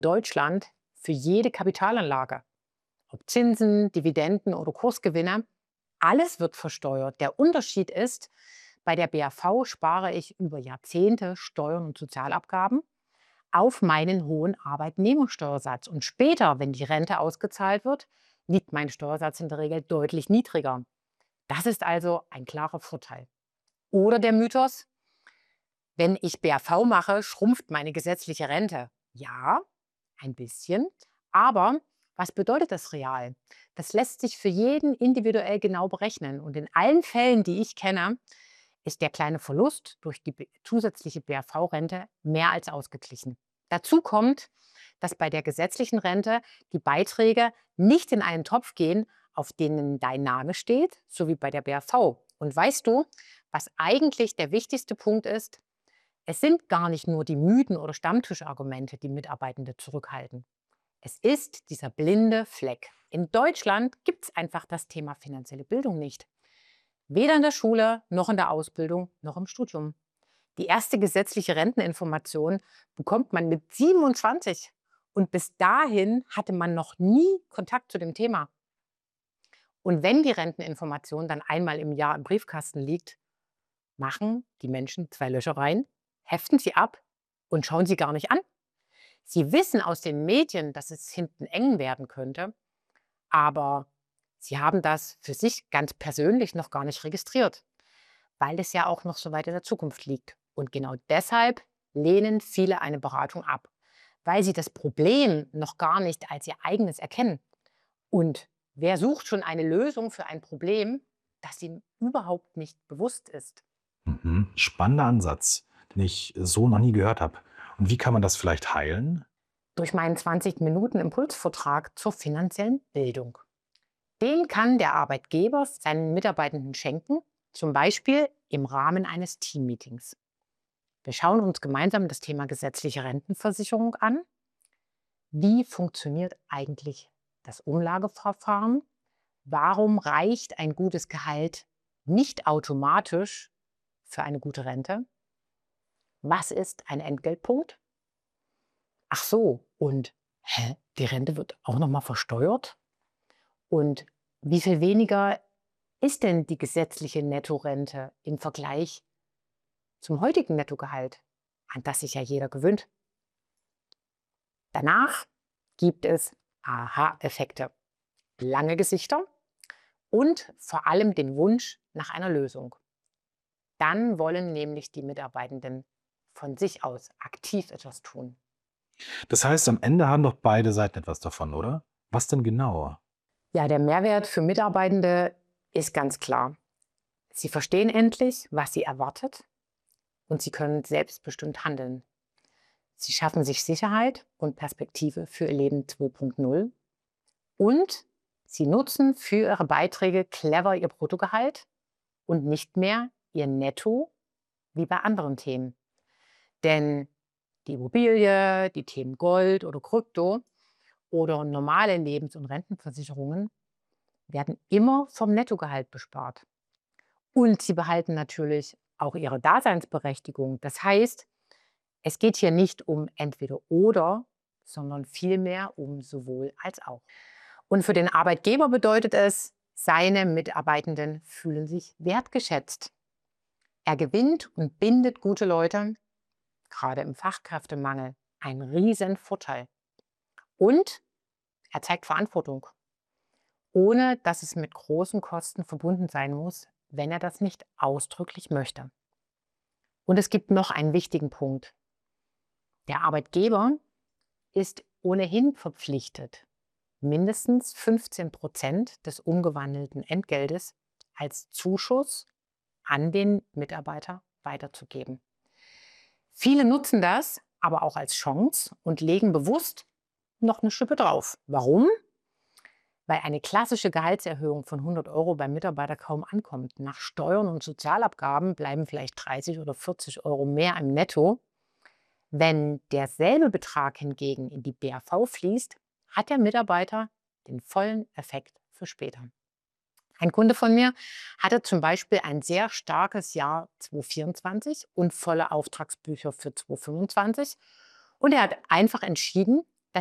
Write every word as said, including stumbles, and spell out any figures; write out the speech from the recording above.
Deutschland für jede Kapitalanlage. Ob Zinsen, Dividenden oder Kursgewinne, alles wird versteuert. Der Unterschied ist, bei der B A V spare ich über Jahrzehnte Steuern und Sozialabgaben auf meinen hohen Arbeitnehmersteuersatz. Und später, wenn die Rente ausgezahlt wird, liegt mein Steuersatz in der Regel deutlich niedriger. Das ist also ein klarer Vorteil. Oder der Mythos, wenn ich B A V mache, schrumpft meine gesetzliche Rente. Ja, ein bisschen. Aber was bedeutet das real? Das lässt sich für jeden individuell genau berechnen. Und in allen Fällen, die ich kenne, ist der kleine Verlust durch die be- zusätzliche B A V-Rente mehr als ausgeglichen. Dazu kommt, dass bei der gesetzlichen Rente die Beiträge nicht in einen Topf gehen, auf denen dein Name steht, so wie bei der B A V. Und weißt du, was eigentlich der wichtigste Punkt ist? Es sind gar nicht nur die Mythen oder Stammtischargumente, die Mitarbeitende zurückhalten. Es ist dieser blinde Fleck. In Deutschland gibt es einfach das Thema finanzielle Bildung nicht. Weder in der Schule, noch in der Ausbildung, noch im Studium. Die erste gesetzliche Renteninformation bekommt man mit siebenundzwanzig. Und bis dahin hatte man noch nie Kontakt zu dem Thema. Und wenn die Renteninformation dann einmal im Jahr im Briefkasten liegt, machen die Menschen zwei Löcher rein, heften sie ab und schauen sie gar nicht an. Sie wissen aus den Medien, dass es hinten eng werden könnte, aber sie haben das für sich ganz persönlich noch gar nicht registriert, weil es ja auch noch so weit in der Zukunft liegt. Und genau deshalb lehnen viele eine Beratung ab, weil sie das Problem noch gar nicht als ihr eigenes erkennen. Und wer sucht schon eine Lösung für ein Problem, das ihm überhaupt nicht bewusst ist? Mhm. Spannender Ansatz, den ich so noch nie gehört habe. Und wie kann man das vielleicht heilen? Durch meinen zwanzig Minuten Impulsvortrag zur finanziellen Bildung. Den kann der Arbeitgeber seinen Mitarbeitenden schenken, zum Beispiel im Rahmen eines Teammeetings. Wir schauen uns gemeinsam das Thema gesetzliche Rentenversicherung an. Wie funktioniert eigentlich das Umlageverfahren? Warum reicht ein gutes Gehalt nicht automatisch für eine gute Rente? Was ist ein Entgeltpunkt? Ach so, und hä, die Rente wird auch noch mal versteuert? Und wie viel weniger ist denn die gesetzliche Nettorente im Vergleich zum heutigen Nettogehalt, an das sich ja jeder gewöhnt? Danach gibt es Aha-Effekte, lange Gesichter und vor allem den Wunsch nach einer Lösung. Dann wollen nämlich die Mitarbeitenden von sich aus aktiv etwas tun. Das heißt, am Ende haben doch beide Seiten etwas davon, oder? Was denn genau? Ja, der Mehrwert für Mitarbeitende ist ganz klar. Sie verstehen endlich, was sie erwartet, und sie können selbstbestimmt handeln. Sie schaffen sich Sicherheit und Perspektive für ihr Leben zwei Punkt null und sie nutzen für ihre Beiträge clever ihr Bruttogehalt und nicht mehr ihr Netto wie bei anderen Themen. Denn die Immobilie, die Themen Gold oder Krypto oder normale Lebens- und Rentenversicherungen werden immer vom Nettogehalt bespart. Und sie behalten natürlich auch ihre Daseinsberechtigung. Das heißt, es geht hier nicht um entweder oder, sondern vielmehr um sowohl als auch. Und für den Arbeitgeber bedeutet es, seine Mitarbeitenden fühlen sich wertgeschätzt. Er gewinnt und bindet gute Leute, gerade im Fachkräftemangel, ein riesen Vorteil. Und er zeigt Verantwortung, ohne dass es mit großen Kosten verbunden sein muss, wenn er das nicht ausdrücklich möchte. Und es gibt noch einen wichtigen Punkt. Der Arbeitgeber ist ohnehin verpflichtet, mindestens fünfzehn Prozent des umgewandelten Entgeltes als Zuschuss an den Mitarbeiter weiterzugeben. Viele nutzen das aber auch als Chance und legen bewusst noch eine Schippe drauf. Warum? Weil eine klassische Gehaltserhöhung von hundert Euro beim Mitarbeiter kaum ankommt. Nach Steuern und Sozialabgaben bleiben vielleicht dreißig oder vierzig Euro mehr im Netto. Wenn derselbe Betrag hingegen in die B A V fließt, hat der Mitarbeiter den vollen Effekt für später. Ein Kunde von mir hatte zum Beispiel ein sehr starkes Jahr zweitausendvierundzwanzig und volle Auftragsbücher für zweitausendfünfundzwanzig. Und er hat einfach entschieden,